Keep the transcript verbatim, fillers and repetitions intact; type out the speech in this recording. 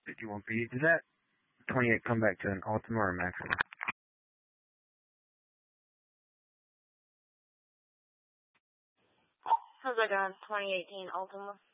that you want be. Does that twenty-eight come back to an Ultima or a Maxima? Sounds like a twenty eighteen Ultima.